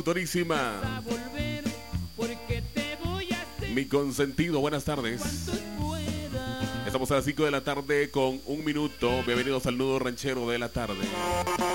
Autorísima. Mi consentido, buenas tardes. Estamos a las 5 de la tarde con 1 minuto. Bienvenidos al Nudo Ranchero de la tarde.